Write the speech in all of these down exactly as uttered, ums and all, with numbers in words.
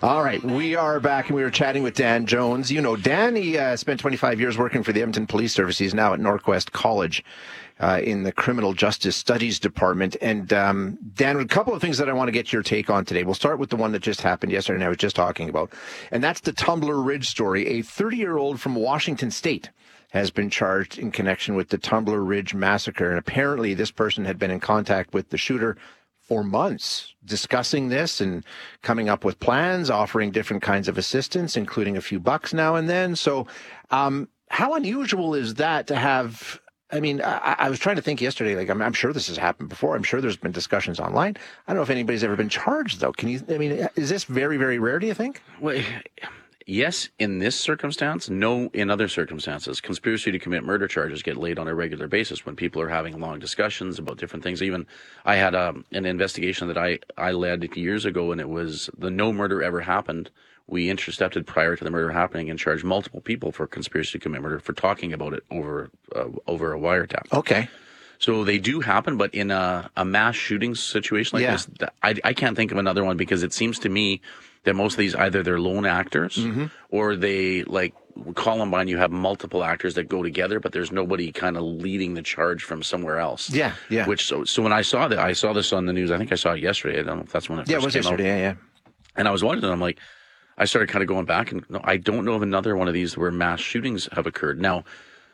All right, we are back, and we were chatting with Dan Jones. You know, Dan, he uh, spent twenty-five years working for the Edmonton Police Service. He's now at Northwest College uh, in the Criminal Justice Studies Department. And um, Dan, a couple of things that I want to get your take on today. We'll start with the one that just happened yesterday, and I was just talking about, and that's the Tumbler Ridge story. A thirty-year-old from Washington State has been charged in connection with the Tumbler Ridge massacre, and apparently this person had been in contact with the shooter for months, discussing this and coming up with plans, offering different kinds of assistance, including a few bucks now and then. So um, how unusual is that to have? I mean, I, I was trying to think yesterday, like, I'm, I'm sure this has happened before. I'm sure there's been discussions online. I don't know if anybody's ever been charged, though. Can you, I mean, is this very, very rare, do you think? Well, yes, in this circumstance. No, in other circumstances. Conspiracy to commit murder charges get laid on a regular basis when people are having long discussions about different things. Even I had a, an investigation that I, I led years ago, and it was the no murder ever happened. We intercepted prior to the murder happening and charged multiple people for conspiracy to commit murder for talking about it over uh, over a wiretap. Okay. So they do happen, but in a, a mass shooting situation like Yeah. this, I, I can't think of another one, because it seems to me that most of these, either they're lone actors Mm-hmm. or they, like Columbine, you have multiple actors that go together, but there's nobody kind of leading the charge from somewhere else. Yeah, yeah. Which so so when I saw that, I saw this on the news. I think I saw it yesterday. I don't know if that's when it Yeah, it first was came yesterday, out. yeah, yeah. And I was wondering, I'm like, I started kind of going back, and no, I don't know of another one of these where mass shootings have occurred. Now,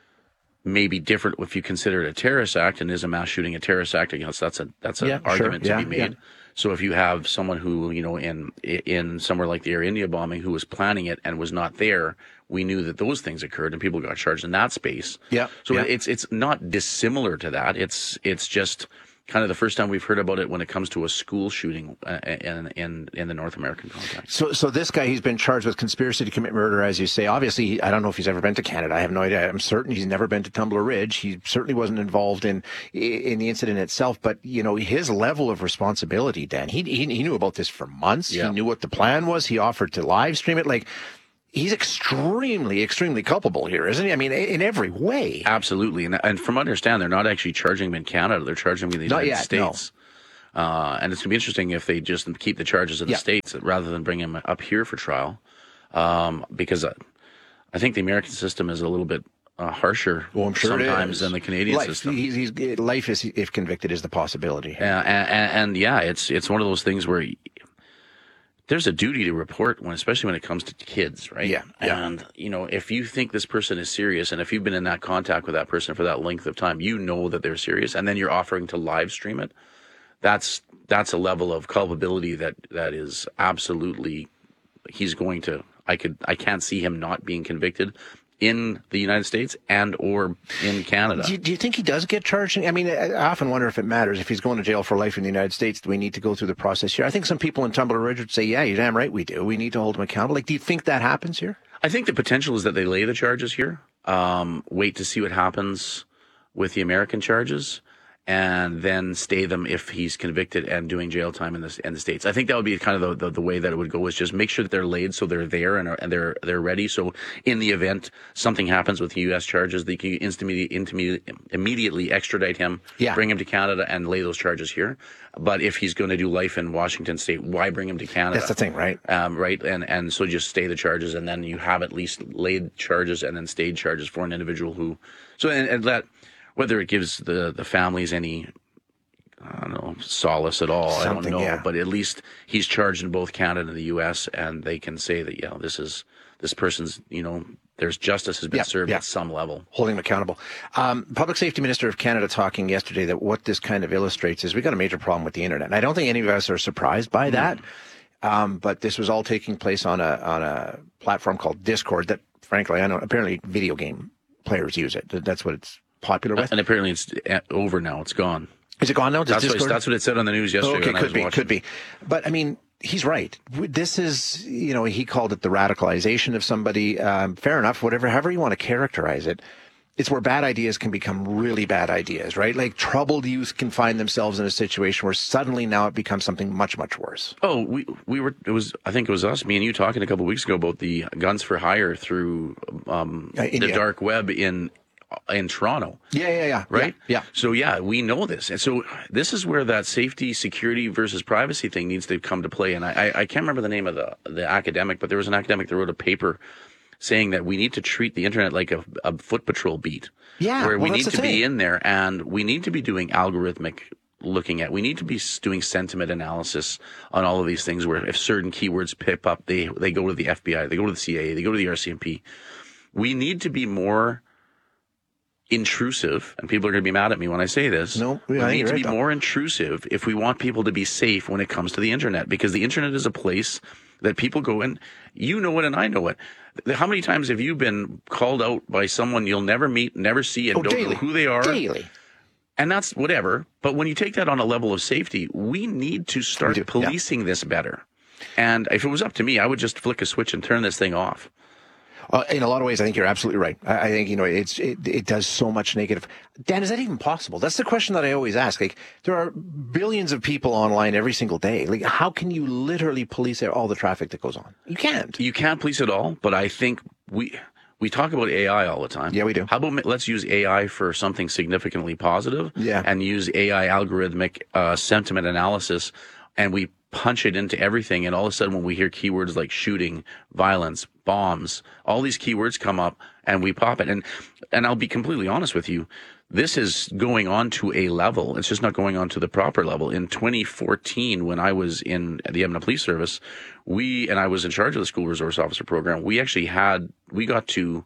maybe different if you consider it a terrorist act, and is a mass shooting a terrorist act? I guess that's a that's an Yeah, sure. argument Yeah, to be made. yeah. So if you have someone who, you know, in in somewhere like the Air India bombing, who was planning it and was not there, we knew that those things occurred, and people got charged in that space. Yeah. So yeah. it's it's not dissimilar to that. It's it's just kind of the first time we've heard about it when it comes to a school shooting uh, in in in the North American context. So, so this guy, he's been charged with conspiracy to commit murder, as you say. Obviously, he, I don't know if he's ever been to Canada. I have no idea. I'm certain he's never been to Tumbler Ridge. He certainly wasn't involved in in the incident itself. But you know, his level of responsibility, Dan. He he, he knew about this for months. Yeah. He knew what the plan was. He offered to live stream it. Like, he's extremely, extremely culpable here, isn't he? I mean, in every way. Absolutely, and and from what I understand, they're not actually charging him in Canada; they're charging him in the Not United yet, States. Uh, and it's gonna be interesting if they just keep the charges in the Yeah. States rather than bring him up here for trial, um, because I, I think the American system is a little bit uh, harsher Well, I'm sure it sometimes is. than the Canadian life. system. He's, he's, life is, if convicted, is the possibility. Uh, and, and, and yeah, it's it's one of those things where there's a duty to report when, especially when it comes to kids, right? Yeah, yeah. And you know, if you think this person is serious, and if you've been in that contact with that person for that length of time, you know that they're serious, and then you're offering to live stream it. That's that's a level of culpability that that is absolutely. He's going to. I could. I can't see him not being convicted in the United States and or in Canada. Do you, do you think he does get charged? I mean, I often wonder if it matters. If he's going to jail for life in the United States, do we need to go through the process here? I think some people in Tumbler Ridge would say, yeah, you're damn right we do. We need to hold him accountable. Like, do you think that happens here? I think the potential is that they lay the charges here, um, wait to see what happens with the American charges, and then stay them if he's convicted and doing jail time in the in the States. I think that would be kind of the, the, the way that it would go, is just make sure that they're laid so they're there and, are, and they're they're ready. So in the event something happens with the U S charges, they can instantly, instantly immediately extradite him, Yeah. bring him to Canada, and lay those charges here. But if he's going to do life in Washington State, why bring him to Canada? That's the thing, right? Um, right, and and so just stay the charges, and then you have at least laid charges and then stayed charges for an individual who. So and, and that. Whether it gives the, the families any, I don't know, solace at all, I don't Something, know. yeah. But at least he's charged in both Canada and the U S, and they can say that, yeah, this is this person's, you know, there's justice has been Yeah, served yeah. at some level. Holding him accountable. Um, Public Safety Minister of Canada talking yesterday that what this kind of illustrates is we got a major problem with the internet. And I don't think any of us are surprised by that. Um, but this was all taking place on a on a platform called Discord that, frankly, I know apparently video game players use it. That's what it's popular with. And apparently it's over now. It's gone. Is it gone now? Does That's what, Discord? that's what it said on the news yesterday. Okay, when I could was be, watching. could be. But I mean, he's right. This is, you know, he called it the radicalization of somebody. Um, fair enough, whatever, however you want to characterize it. It's where bad ideas can become really bad ideas, right? Like troubled youth can find themselves in a situation where suddenly now it becomes something much, much worse. Oh, we we were. It was. I think it was us, me and you, talking a couple of weeks ago about the guns for hire through um, Uh, the India. dark web in in Toronto. Yeah, yeah, yeah. Right? Yeah, yeah. So, yeah, we know this. And so this is where that safety, security versus privacy thing needs to come to play. And I, I, I can't remember the name of the, the academic, but there was an academic that wrote a paper saying that we need to treat the internet like a, a foot patrol beat. Yeah, where we well, need that's to the be thing. in there, and we need to be doing algorithmic looking at. We need to be doing sentiment analysis on all of these things where if certain keywords pip up, they, they go to the F B I, they go to the C I A, they go to the R C M P. We need to be more intrusive, and people are going to be mad at me when I say this. No, we yeah, need to right, be though. more intrusive if we want people to be safe when it comes to the internet, because the internet is a place that people go in. You know it, and I know it. How many times have you been called out by someone you'll never meet, never see, and Oh, don't daily. know who they are? Daily. And that's whatever. But when you take that on a level of safety, we need to start do, yeah. policing this better. And if it was up to me, I would just flick a switch and turn this thing off. Uh, in a lot of ways, I think you're absolutely right. I, I think, you know, it's it, it does so much negative. Dan, is that even possible? That's the question that I always ask. Like, there are billions of people online every single day. Like, how can you literally police all the traffic that goes on? You can't. You can't police it all, but I think we we talk about A I all the time. Yeah, we do. How about let's use A I for something significantly positive, Yeah. and use A I algorithmic uh, sentiment analysis, and we punch it into everything, and all of a sudden when we hear keywords like shooting, violence, bombs, all these keywords come up and we pop it. And and I'll be completely honest with you, this is going on to a level. It's just not going on to the proper level. In twenty fourteen, when I was in the Edmonton Police Service, we, and I was in charge of the school resource officer program, we actually had, we got to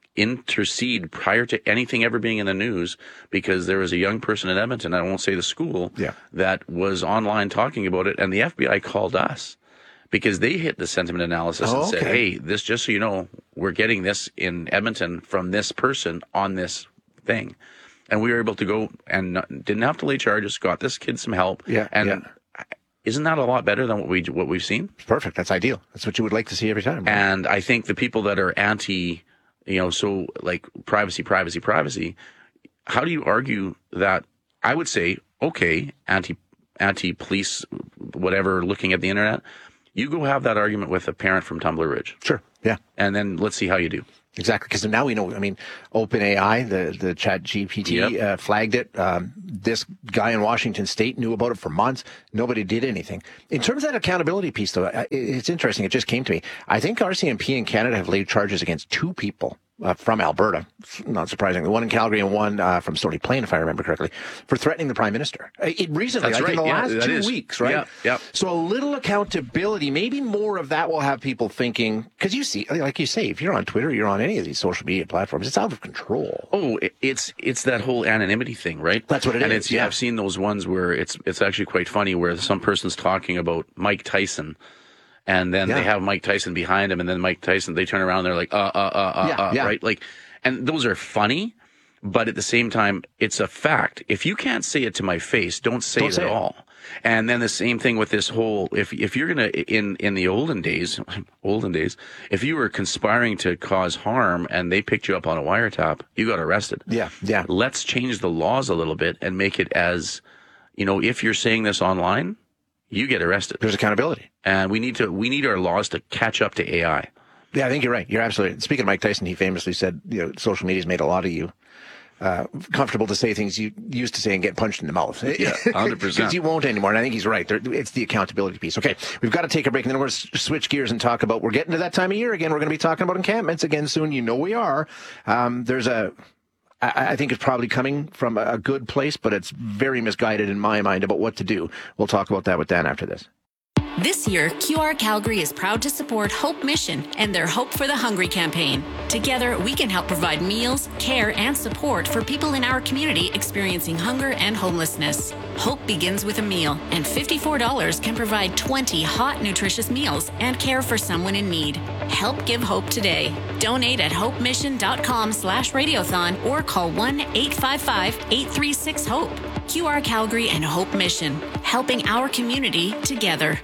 intercede prior to anything ever being in the news, because there was a young person in Edmonton, I won't say the school, Yeah. that was online talking about it, and the F B I called us because they hit the sentiment analysis Oh, and said, okay. hey, this, just so you know, we're getting this in Edmonton from this person on this thing. And we were able to go and not, didn't have to lay charges, got this kid some help. Yeah, And yeah. isn't that a lot better than what we what we've seen? Perfect. That's ideal. That's what you would like to see every time. Right? And I think the people that are anti, you know, so like privacy, privacy, privacy, how do you argue that? I would say, okay, anti, anti-police, whatever, looking at the internet, you go have that argument with a parent from Tumbler Ridge. Sure. Yeah. And then let's see how you do. Exactly, because now we know. I mean, OpenAI, the the Chat G P T, Yep. uh, flagged it. Um, this guy in Washington State knew about it for months. Nobody did anything. In terms of that accountability piece, though, I- it's interesting. It just came to me. I think R C M P in Canada have laid charges against two people uh, from Alberta. Not surprisingly, one in Calgary and one uh, from Stony Plain, if I remember correctly, for threatening the Prime Minister. Uh, It recently, That's like in right. the Yeah, last that two is. weeks, right? Yeah, yeah. So a little accountability, maybe more of that will have people thinking, because you see, like you say, if you're on Twitter, you're on any of these social media platforms, it's out of control. Oh, it- it's it's that whole anonymity thing, right? That's what it and is, It's, yeah. I've seen those ones where it's it's actually quite funny, where some person's talking about Mike Tyson, and then Yeah. they have Mike Tyson behind him, and then Mike Tyson, they turn around, and they're like, uh, uh, uh, uh, Yeah, uh, yeah. right? Like, and those are funny, but at the same time, it's a fact. If you can't say it to my face, don't say Don't it say at it. all. And then the same thing with this whole, if if you're gonna, in in the olden days, olden days, if you were conspiring to cause harm and they picked you up on a wiretap, you got arrested. Yeah, yeah. Let's change the laws a little bit and make it as, you know, if you're saying this online, you get arrested. There's accountability. And we need to we need our laws to catch up to A I. Yeah, I think you're right. You're absolutely right. Speaking of Mike Tyson, he famously said, you know, social media's made a lot of you uh, comfortable to say things you used to say and get punched in the mouth. Yeah, one hundred percent. Because you won't anymore. And I think he's right. There, it's the accountability piece. Okay, we've got to take a break, and then we're going to switch gears and talk about, we're getting to that time of year again. We're going to be talking about encampments again soon. You know we are. Um, there's a, I, I think it's probably coming from a good place, but it's very misguided in my mind about what to do. We'll talk about that with Dan after this. This year, Q R Calgary is proud to support Hope Mission and their Hope for the Hungry campaign. Together, we can help provide meals, care, and support for people in our community experiencing hunger and homelessness. Hope begins with a meal, and fifty-four dollars can provide twenty hot, nutritious meals and care for someone in need. Help give hope today. Donate at hopemission.com slash radiothon or call one eight five five, eight three six, HOPE. Q R Calgary and Hope Mission, helping our community together.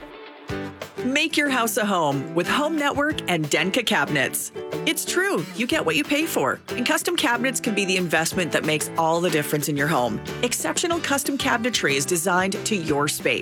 Make your house a home with Home Network and Denka Cabinets. It's true, you get what you pay for, and custom cabinets can be the investment that makes all the difference in your home. Exceptional custom cabinetry is designed to your space.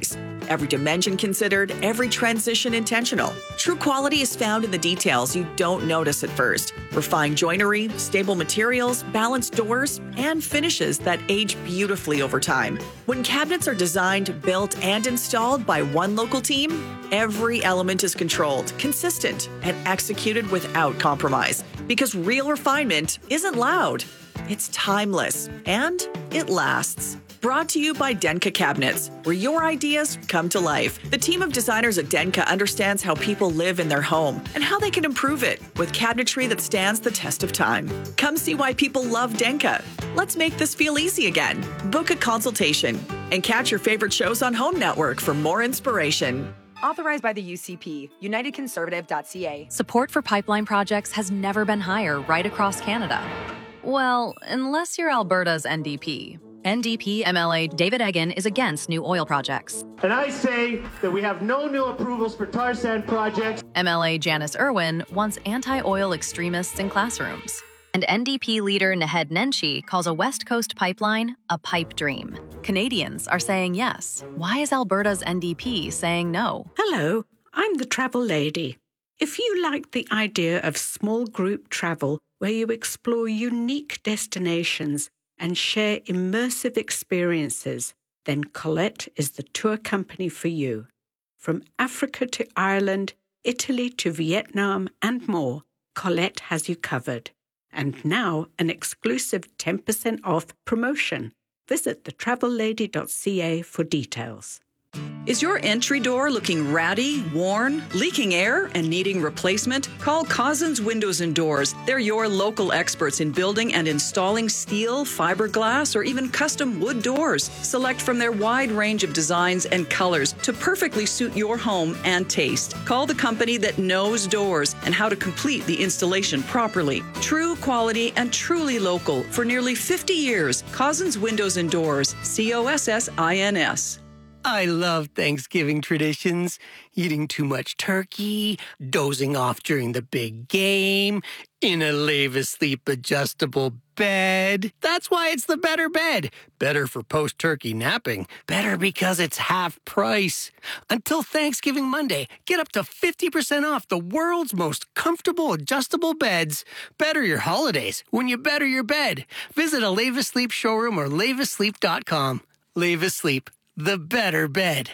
Every dimension considered, every transition intentional. True quality is found in the details you don't notice at first. Refined joinery, stable materials, balanced doors, and finishes that age beautifully over time. When cabinets are designed, built, and installed by one local team, every element is controlled, consistent, and executed without compromise. Because real refinement isn't loud, it's timeless, and it lasts. Brought to you by Denka Cabinets, where your ideas come to life. The team of designers at Denka understands how people live in their home and how they can improve it with cabinetry that stands the test of time. Come see why people love Denka. Let's make this feel easy again. Book a consultation and catch your favorite shows on Home Network for more inspiration. Authorized by the U C P, united conservative dot c a. Support for pipeline projects has never been higher right across Canada. Well, unless you're Alberta's N D P. N D P M L A David Eggen is against new oil projects. And I say that we have no new approvals for tar sand projects. M L A Janice Irwin wants anti-oil extremists in classrooms. And N D P leader Naheed Nenshi calls a West Coast pipeline a pipe dream. Canadians are saying yes. Why is Alberta's N D P saying no? Hello, I'm the travel lady. If you like the idea of small group travel where you explore unique destinations and share immersive experiences, then Colette is the tour company for you. From Africa to Ireland, Italy to Vietnam and more, Colette has you covered. And now an exclusive ten percent off promotion. Visit the travel lady dot c a for details. Is your entry door looking ratty, worn, leaking air, and needing replacement? Call Cousins Windows and Doors. They're your local experts in building and installing steel, fiberglass, or even custom wood doors. Select from their wide range of designs and colors to perfectly suit your home and taste. Call the company that knows doors and how to complete the installation properly. True quality and truly local for nearly fifty years. Cousins Windows and Doors. C O S S I N S. I love Thanksgiving traditions. Eating too much turkey, dozing off during the big game, in a Lave Asleep adjustable bed. That's why it's the better bed. Better for post-turkey napping. Better because it's half price. Until Thanksgiving Monday, get up to fifty percent off the world's most comfortable adjustable beds. Better your holidays when you better your bed. Visit a Lave Asleep showroom or lave asleep dot com. Lave Asleep. The better bed.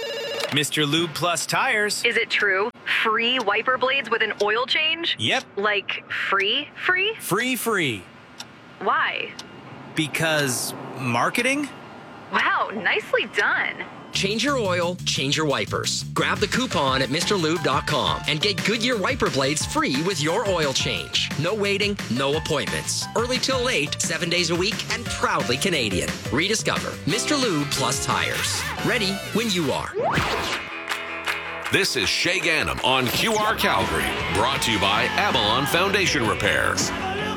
Mister Lube Plus Tires. Is it true? Free wiper blades with an oil change? Yep. Like free, free? Free, free. Why? Because marketing? Wow, nicely done. Change your oil, change your wipers. Grab the coupon at Mister Lube dot com and get Goodyear wiper blades free with your oil change. No waiting, no appointments. Early till late, seven days a week, and proudly Canadian. Rediscover Mister Lube Plus Tires. Ready when you are. This is Shay Ganem on Q R Calgary, brought to you by Avalon Foundation Repairs.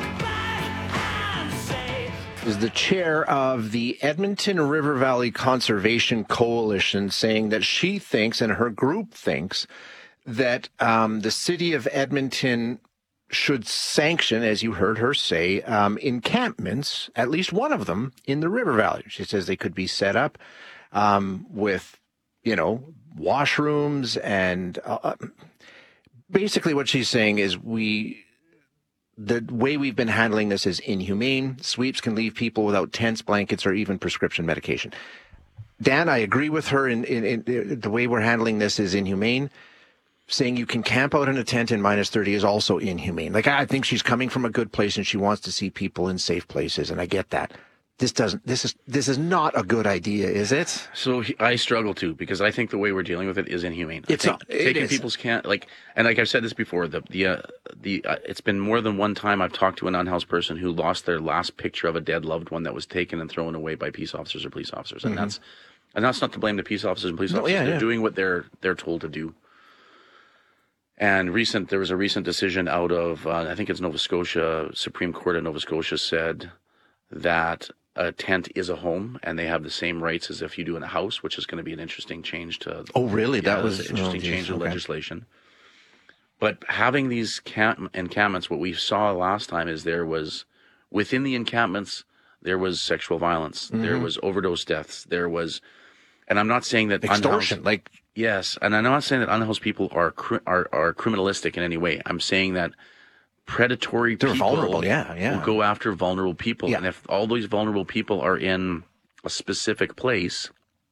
Is the chair of the Edmonton River Valley Conservation Coalition saying that she thinks and her group thinks that um, the city of Edmonton should sanction, as you heard her say, um, encampments, at least one of them, in the River Valley. She says they could be set up um, with, you know, washrooms and uh, basically what she's saying is we... The way we've been handling this is inhumane. Sweeps can leave people without tents, blankets, or even prescription medication. Dan, I agree with her in, in, in the way we're handling this is inhumane. Saying you can camp out in a tent in minus thirty is also inhumane. Like, I think she's coming from a good place and she wants to see people in safe places, and I get that. This doesn't. This is this is not a good idea, is it? So he, I struggle too because I think the way we're dealing with it is inhumane. It's I not. think taking it people's can't like, and like I've said this before. The the uh, the uh, it's been more than one time I've talked to an unhoused person who lost their last picture of a dead loved one that was taken and thrown away by peace officers or police officers, and mm-hmm. that's and that's not to blame the peace officers and police no, officers. Yeah, they're yeah. doing what they're they're told to do. And recent, there was a recent decision out of uh, I think it's Nova Scotia Supreme Court of Nova Scotia said that a tent is a home, and they have the same rights as if you do in a house, which is going to be an interesting change to. Oh, really? Yeah, that was an interesting oh, geez, change in okay. legislation. But having these camp encampments, what we saw last time is there was within the encampments there was sexual violence, mm-hmm. there was overdose deaths, there was And I'm not saying that extortion, unhoused, like yes, and I'm not saying that unhoused people are cri- are are criminalistic in any way. I'm saying that predatory they're people vulnerable. Yeah, yeah. will go after vulnerable people, Yeah. and if all those vulnerable people are in a specific place,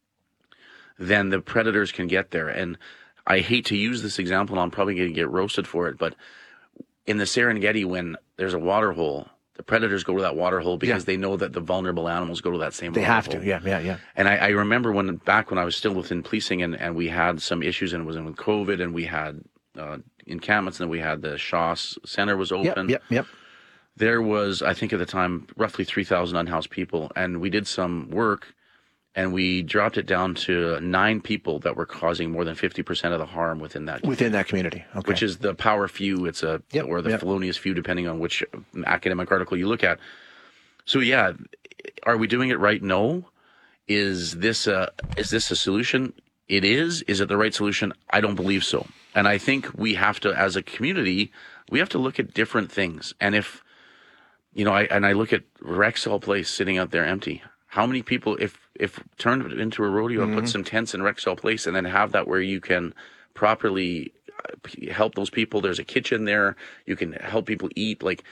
then the predators can get there. And I hate to use this example, and I'm probably going to get roasted for it, but in the Serengeti, when there's a water hole, the predators go to that water hole because Yeah. they know that the vulnerable animals go to that same They water have hole. to. Yeah, yeah, yeah. And I, I remember when back when I was still within policing and, and we had some issues, and it was with COVID, and we had uh, encampments, and we had the Shaw Center was open. Yep, yep, yep. There was, I think at the time, roughly three thousand unhoused people, and we did some work, and we dropped it down to nine people that were causing more than fifty percent of the harm within that Within that community. Okay. which is the power few. It's a Yep, or the yep. felonious few, depending on which academic article you look at. So yeah, are we doing it right? No. Is this a is this a solution? It is. Is it the right solution? I don't believe so. And I think we have to, as a community, we have to look at different things. And if you know, I and I look at Rexall Place sitting out there empty. How many people, if if turned it into a rodeo and Mm-hmm. put some tents in Rexall Place, and then have that where you can properly help those people. There's a kitchen there. You can help people eat. Like,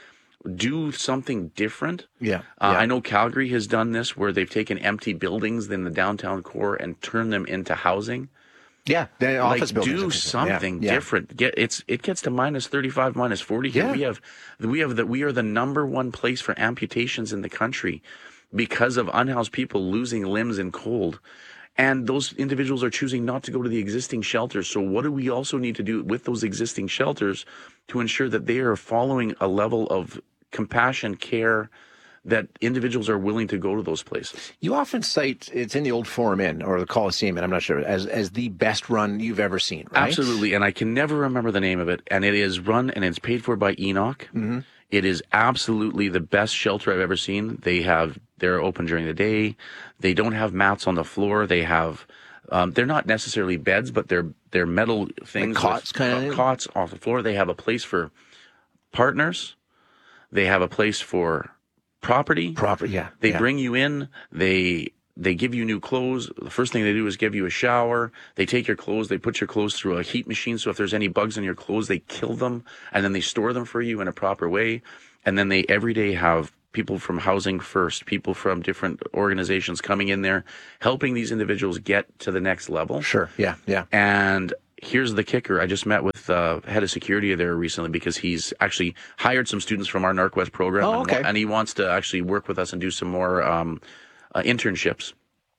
do something different. Yeah. Uh, yeah. I know Calgary has done this, where they've taken empty buildings in the downtown core and turned them into housing. Yeah, the office Like, buildings. do and things like that. something Yeah, yeah. different. Get it's it gets to minus thirty-five, minus forty here. Yeah. We have we have the we are the number one place for amputations in the country because of unhoused people losing limbs in cold. And those individuals are choosing not to go to the existing shelters. So what do we also need to do with those existing shelters to ensure that they are following a level of compassion, care, that individuals are willing to go to those places? You often cite, it's in the old Forum Inn or the Coliseum, and I'm not sure, as as the best run you've ever seen, right? Absolutely. And I can never remember the name of it. And it is run and it's paid for by Enoch. Mm-hmm. It is absolutely the best shelter I've ever seen. They have, they're open during the day. They don't have mats on the floor. They have, um, they're not necessarily beds, but they're, they're metal things. Like cots with, kind of uh, thing? Cots off the floor. They have a place for partners. They have a place for property. Property, yeah. They yeah. bring you in. They they give you new clothes. The first thing they do is give you a shower. They take your clothes. They put your clothes through a heat machine. So if there's any bugs in your clothes, they kill them, and then they store them for you in a proper way. And then they every day have people from Housing First, people from different organizations coming in there, helping these individuals get to the next level. Sure. Yeah. Yeah. And here's the kicker. I just met with uh, head of security there recently because he's actually hired some students from our Northwest program. Oh, and, okay. and he wants to actually work with us and do some more um, uh, internships.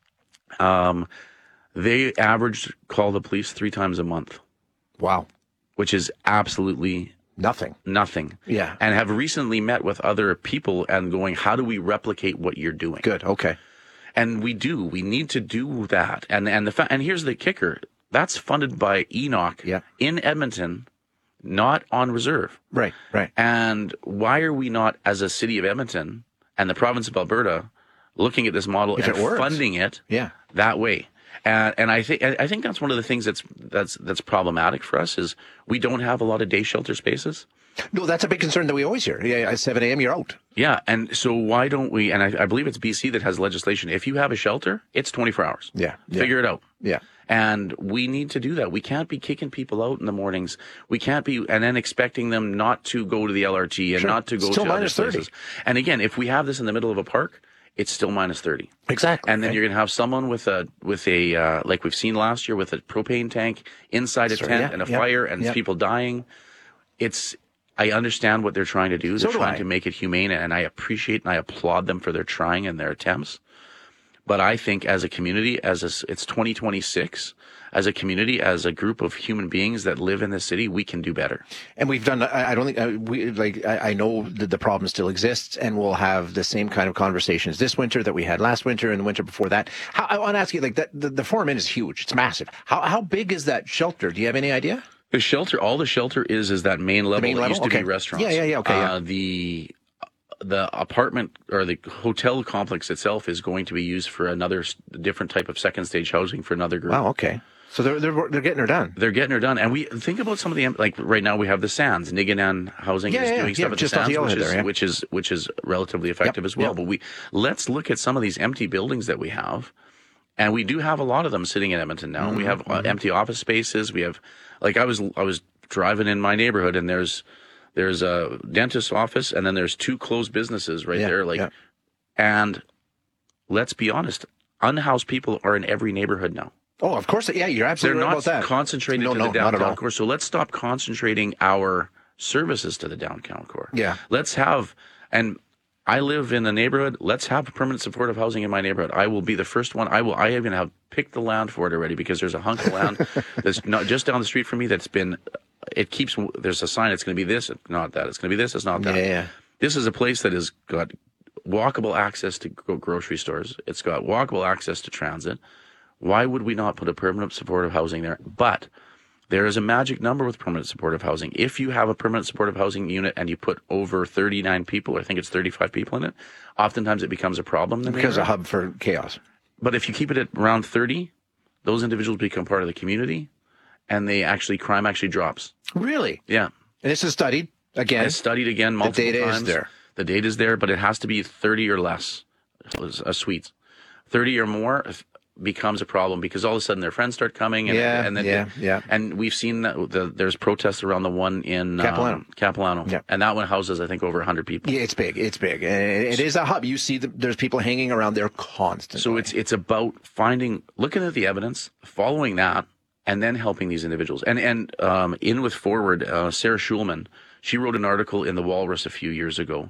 Um, they averaged call the police three times a month. Wow. Which is absolutely nothing. Nothing. Yeah. And have recently met with other people and going, how do we replicate what you're doing? Good. Okay. And we do. We need to do that. And and the fa- and here's the kicker. That's funded by Enoch yeah. in Edmonton, not on reserve. Right, right. And why are we not, as a city of Edmonton and the province of Alberta, looking at this model If and it works. funding it Yeah. that way? And and I think I think that's one of the things that's that's that's problematic for us is we don't have a lot of day shelter spaces. No, that's a big concern that we always hear. Yeah, at seven a.m. you're out. Yeah, and so why don't we? And I, I believe it's B C that has legislation. If you have a shelter, it's twenty-four hours. Yeah, yeah. Figure it out. Yeah. And we need to do that. We can't be kicking people out in the mornings. We can't be, and then expecting them not to go to the L R T and Sure. not to go Still to other minus thirty. places. And again, if we have this in the middle of a park, it's still minus thirty. Exactly. And then right. you're going to have someone with a, with a, uh, like we've seen last year with a propane tank inside a Sure, tent yeah, and a yeah, fire and yeah. people dying. It's, I understand what they're trying to do. So They're do trying I. to make it humane, and I appreciate and I applaud them for their trying and their attempts. But I think as a community, as a, it's twenty twenty-six, as a community, as a group of human beings that live in this city, we can do better. And we've done. I I don't think uh, we like. I, I know that the problem still exists, and we'll have the same kind of conversations this winter that we had last winter and the winter before that. How, I want to ask you, like that. The, the Forum Inn is huge. It's massive. How how big is that shelter? Do you have any idea? The shelter, all the shelter is, is that main level. main that level? used to Okay. be restaurants. Yeah, yeah, yeah, okay, yeah. Uh, the the apartment or the hotel complex itself is going to be used for another s- different type of second stage housing for another group. Wow. Okay. So they're they're they're getting her done. They're getting her done. And we think about some of the, like right now we have the Sands. Niganan Housing Yeah, is yeah, doing yeah, stuff at just the off the Sands, which, Yellowhead is, there, yeah. which is which is relatively effective Yep, as well. yep. But we let's look at some of these empty buildings that we have And we do have a lot of them sitting in Edmonton now. Mm-hmm. We have uh, empty office spaces. We have, like I was I was driving in my neighborhood, and there's there's a dentist's office, and then there's two closed businesses right yeah, there. Like, yeah. And let's be honest, unhoused people are in every neighborhood now. Oh, of course. Yeah, you're absolutely They're right not about that. concentrated no, to no, the downtown not at all. core. So let's stop concentrating our services to the downtown core. Yeah. Let's have, and I live in a neighborhood. Let's have permanent supportive housing in my neighborhood. I will be the first one. I will. I even have picked the land for it already, because there's a hunk of land that's not just down the street from me that's been. It keeps. There's a sign. It's going to be this. It's not that. It's going to be this. It's not that. Yeah, yeah. This is a place that has got walkable access to gro- grocery stores. It's got walkable access to transit. Why would we not put a permanent supportive housing there? But there is a magic number with permanent supportive housing. If you have a permanent supportive housing unit and you put over thirty-nine people, or I think it's thirty-five people in it, oftentimes it becomes a problem. It becomes a hub for chaos. But if you keep it at around thirty, those individuals become part of the community, and they actually, crime actually drops. Really? Yeah. And this is studied again. It's studied again multiple times. The data times. is there. The data is there, but it has to be thirty or less uh, suites. thirty or more becomes a problem, because all of a sudden their friends start coming, and yeah, and then yeah, yeah. and we've seen that the, there's protests around the one in Capilano, um, Capilano, yeah. and that one houses I think over one hundred people. Yeah, it's big. It's big. And it is a hub. You see, the, there's people hanging around there constantly. So it's it's about finding, looking at the evidence, following that, and then helping these individuals. And and um, in with Forward, uh, Sarah Schulman, she wrote an article in the Walrus a few years ago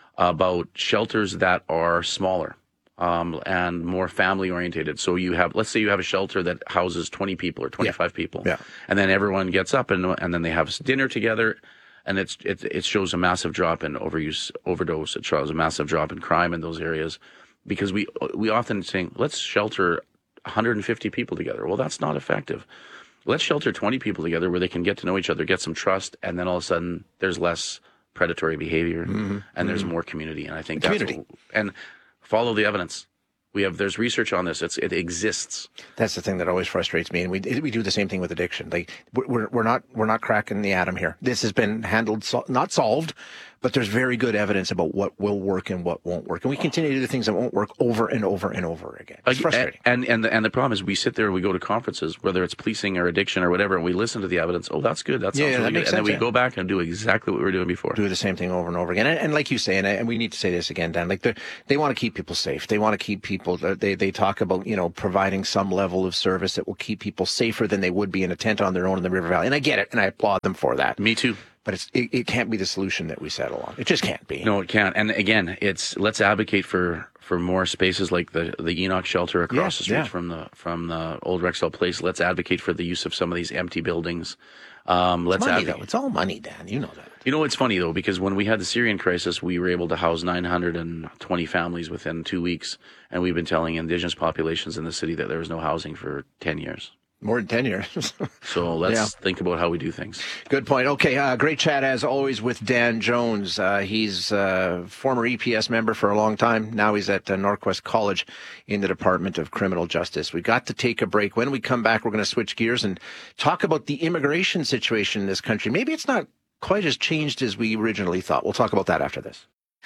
about shelters that are smaller. Um, and more family orientated. So you have, let's say you have a shelter that houses twenty people or twenty-five yeah. people, yeah. and then everyone gets up and and then they have dinner together, and it's it it shows a massive drop in overuse, overdose. It shows a massive drop in crime in those areas, because we we often think, let's shelter one hundred fifty people together. Well, that's not effective. Let's shelter twenty people together where they can get to know each other, get some trust, and then all of a sudden there's less predatory behavior, mm-hmm. and there's mm-hmm. more community. And I think community. that's what, and follow the evidence. We have, there's research on this. It's, it exists. That's the thing that always frustrates me. And we, we do the same thing with addiction. Like we're, we're not, we're not cracking the atom here. This has been handled, so, not solved, but there's very good evidence about what will work and what won't work. And we continue to do the things that won't work over and over and over again. It's frustrating. And, and, the, and the problem is we sit there and we go to conferences, whether it's policing or addiction or whatever, and we listen to the evidence. Oh, that's good. That sounds yeah, really that good. makes And sense, then we yeah. go back and do exactly what we were doing before. Do the same thing over and over again. And, and like you say, and, and we need to say this again, Dan, like they want to keep people safe. They want to keep people, they, they talk about, you know, providing some level of service that will keep people safer than they would be in a tent on their own in the River Valley. And I get it, and I applaud them for that. Me too. But it's, it, it can't be the solution that we settle on. It just can't be. No, it can't. And again, it's, let's advocate for, for more spaces like the, the Enoch shelter across yeah, the street yeah. from the, from the old Rexall Place. Let's advocate for the use of some of these empty buildings. Um, let's it's money, advocate. though. It's all money, Dan. You know that. You know, it's funny, though, because when we had the Syrian crisis, we were able to house nine hundred twenty families within two weeks. And we've been telling Indigenous populations in the city that there was no housing for ten years. More than ten years. So let's yeah. think about how we do things. Good point. Okay, uh, great chat as always with Dan Jones. Uh, he's a former E P S member for a long time. Now he's at uh, Norquest College in the Department of Criminal Justice. We got to take a break. When we come back, we're going to switch gears and talk about the immigration situation in this country. Maybe it's not quite as changed as we originally thought. We'll talk about that after this.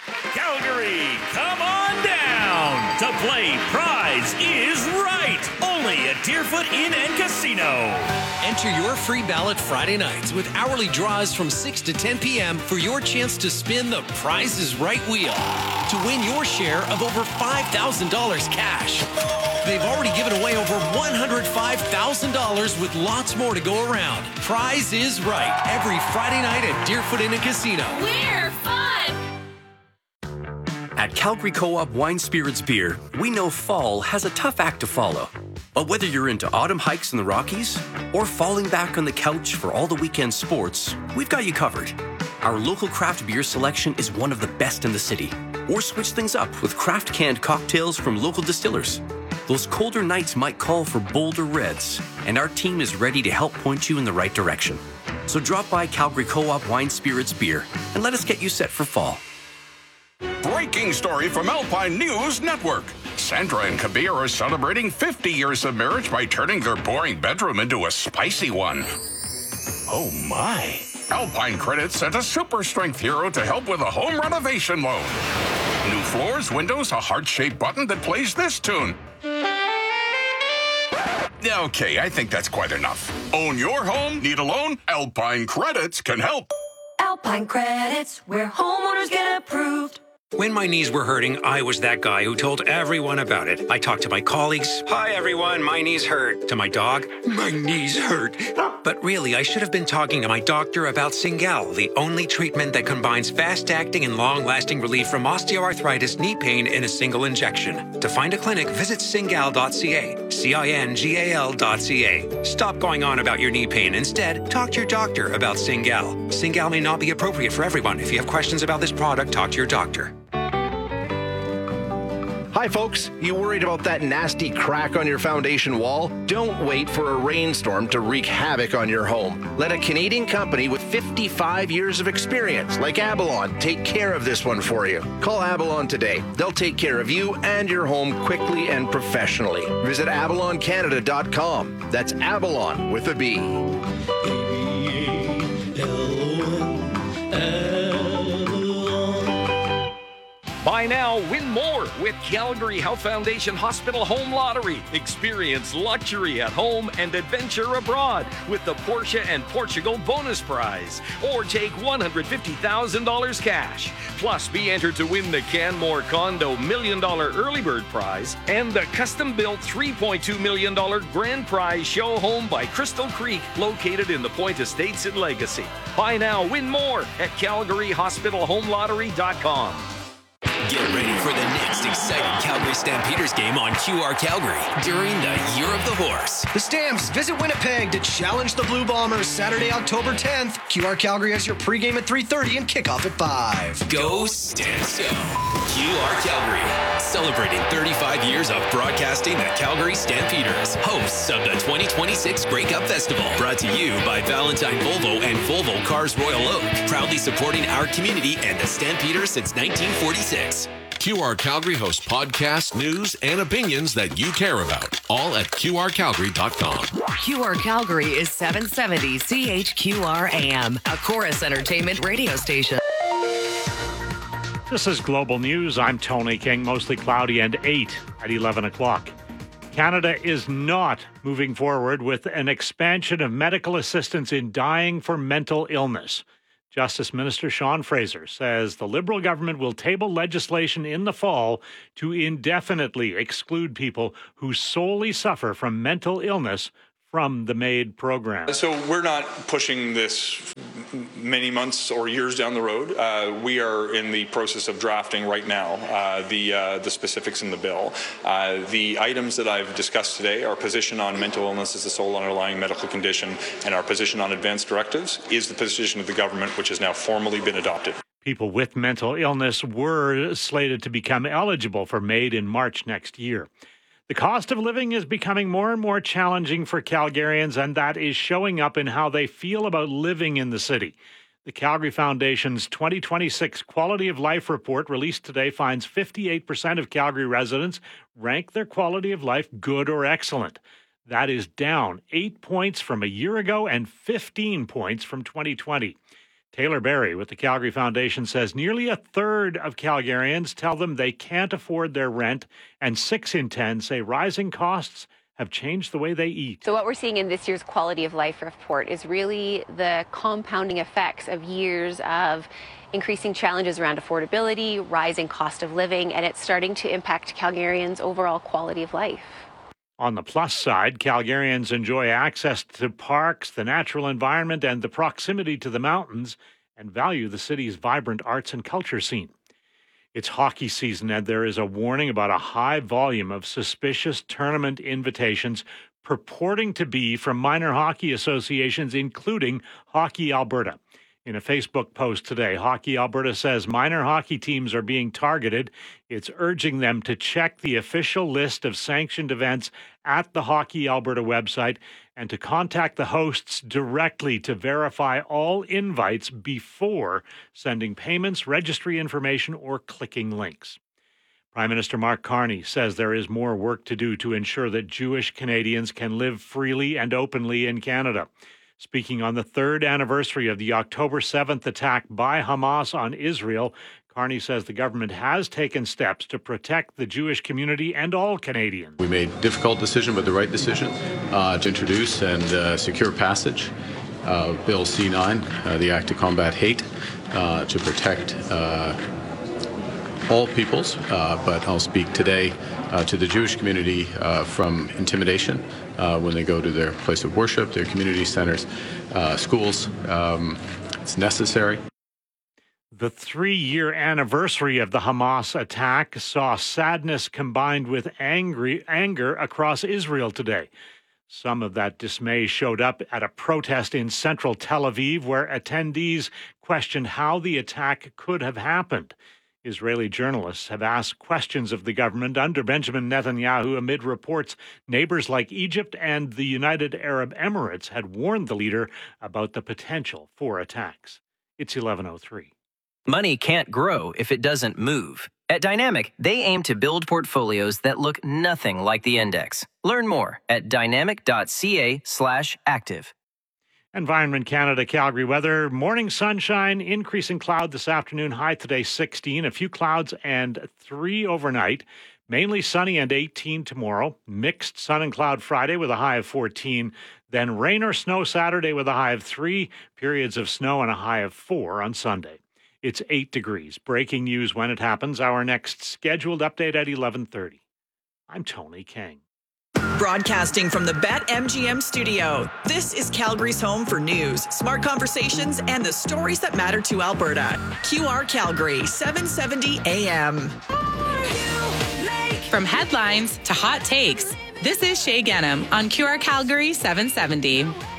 Calgary, come on down to play Prize is Right. Only at Deerfoot Inn and Casino. Enter your free ballot Friday nights with hourly draws from six to ten p.m. for your chance to spin the Prize is Right wheel to win your share of over five thousand dollars cash. They've already given away over one hundred five thousand dollars with lots more to go around. Prize is Right every Friday night at Deerfoot Inn and Casino. We're fun! At Calgary Co-op Wine Spirits Beer, we know fall has a tough act to follow. But whether you're into autumn hikes in the Rockies or falling back on the couch for all the weekend sports, we've got you covered. Our local craft beer selection is one of the best in the city. Or switch things up with craft canned cocktails from local distillers. Those colder nights might call for bolder reds, and our team is ready to help point you in the right direction. So drop by Calgary Co-op Wine Spirits Beer and let us get you set for fall. Breaking story from Alpine News Network. Sandra and Kabir are celebrating fifty years of marriage by turning their boring bedroom into a spicy one. Oh my. Alpine Credit sent a super strength hero to help with a home renovation loan. New floors, windows, a heart-shaped button that plays this tune. Okay, I think that's quite enough. Own your home? Need a loan? Alpine Credits can help. Alpine Credits, where homeowners get approved. When my knees were hurting, I was that guy who told everyone about it. I talked to my colleagues. Hi, everyone. My knees hurt. To my dog. My knees hurt. But really, I should have been talking to my doctor about Cingal, the only treatment that combines fast-acting and long-lasting relief from osteoarthritis knee pain in a single injection. To find a clinic, visit cingal dot c a. C I N G A L dot C A. Stop going on about your knee pain. Instead, talk to your doctor about Cingal. Cingal may not be appropriate for everyone. If you have questions about this product, talk to your doctor. Hi, folks. You worried about that nasty crack on your foundation wall? Don't wait for a rainstorm to wreak havoc on your home. Let a Canadian company with fifty-five years of experience, like Abalon, take care of this one for you. Call Abalon today. They'll take care of you and your home quickly and professionally. Visit abalon canada dot com. That's Abalon with a B. Buy now, win more with Calgary Health Foundation Hospital Home Lottery. Experience luxury at home and adventure abroad with the Porsche and Portugal bonus prize. Or take one hundred fifty thousand dollars cash. Plus, be entered to win the Canmore Condo Million Dollar Early Bird Prize and the custom-built three point two million dollars Grand Prize show home by Crystal Creek, located in the Point Estates in Legacy. Buy now, win more at calgary hospital home lottery dot com. Get ready for the next exciting Calgary Stampeders game on Q R Calgary during the Year of the Horse. The Stamps visit Winnipeg to challenge the Blue Bombers Saturday, October tenth. Q R Calgary has your pregame at three thirty and kickoff at five. Go Stamps Go! Q R Calgary, celebrating thirty-five years of broadcasting the Calgary Stampeders, hosts of the twenty twenty-six Grey Cup Festival. Brought to you by Valentine Volvo and Volvo Cars Royal Oak, proudly supporting our community and the Stampeders since nineteen forty-six. Q R Calgary hosts podcasts, news, and opinions that you care about, all at q r calgary dot com. Q R Calgary is seven seventy C H Q R A M, a Chorus Entertainment radio station. This is Global News. I'm Tony King. Mostly cloudy and eight at eleven o'clock. Canada is not moving forward with an expansion of medical assistance in dying for mental illness. Justice Minister Sean Fraser says the Liberal government will table legislation in the fall to indefinitely exclude people who solely suffer from mental illness from the MAID program. So we're not pushing this many months or years down the road. Uh, we are in the process of drafting right now uh, the uh, the specifics in the bill. Uh, the items that I've discussed today, our position on mental illness as the sole underlying medical condition, and our position on advanced directives, is the position of the government, which has now formally been adopted. People with mental illness were slated to become eligible for MAID in March next year. The cost of living is becoming more and more challenging for Calgarians, and that is showing up in how they feel about living in the city. The Calgary Foundation's twenty twenty-six Quality of Life report, released today, finds fifty-eight percent of Calgary residents rank their quality of life good or excellent. That is down eight points from a year ago and fifteen points from twenty twenty. Taylor Berry with the Calgary Foundation says nearly a third of Calgarians tell them they can't afford their rent, and six in ten say rising costs have changed the way they eat. So what we're seeing in this year's Quality of Life report is really the compounding effects of years of increasing challenges around affordability, rising cost of living, and it's starting to impact Calgarians' overall quality of life. On the plus side, Calgarians enjoy access to parks, the natural environment, and the proximity to the mountains, and value the city's vibrant arts and culture scene. It's hockey season, and there is a warning about a high volume of suspicious tournament invitations purporting to be from minor hockey associations, including Hockey Alberta. In a Facebook post today, Hockey Alberta says minor hockey teams are being targeted. It's urging them to check the official list of sanctioned events at the Hockey Alberta website and to contact the hosts directly to verify all invites before sending payments, registry information, or clicking links. Prime Minister Mark Carney says there is more work to do to ensure that Jewish Canadians can live freely and openly in Canada. Speaking on the third anniversary of the October seventh attack by Hamas on Israel, Carney says the government has taken steps to protect the Jewish community and all Canadians. We made a difficult decision, but the right decision, uh, to introduce and uh, secure passage uh, Bill C nine, uh, the Act to Combat Hate, uh, to protect uh, all peoples, uh, but I'll speak today uh, to the Jewish community uh, from intimidation uh, when they go to their place of worship, their community centers, uh, schools. Um, it's necessary. The three-year anniversary of the Hamas attack saw sadness combined with angry, anger across Israel today. Some of that dismay showed up at a protest in central Tel Aviv where attendees questioned how the attack could have happened. Israeli journalists have asked questions of the government under Benjamin Netanyahu amid reports neighbors like Egypt and the United Arab Emirates had warned the leader about the potential for attacks. It's eleven oh three. Money can't grow if it doesn't move. At Dynamic, they aim to build portfolios that look nothing like the index. Learn more at dynamic.ca slash active. Environment Canada, Calgary weather. Morning sunshine, increasing cloud this afternoon. High today sixteen. A few clouds and three overnight. Mainly sunny and eighteen tomorrow. Mixed sun and cloud Friday with a high of fourteen. Then rain or snow Saturday with a high of three. Periods of snow and a high of four on Sunday. It's eight degrees. Breaking news when it happens. Our next scheduled update at eleven thirty. I'm Tony King. Broadcasting from the BetMGM studio, this is Calgary's home for news, smart conversations, and the stories that matter to Alberta. Q R Calgary, seven seventy A M. From headlines to hot takes, this is Shay Ganem on Q R Calgary seven seventy.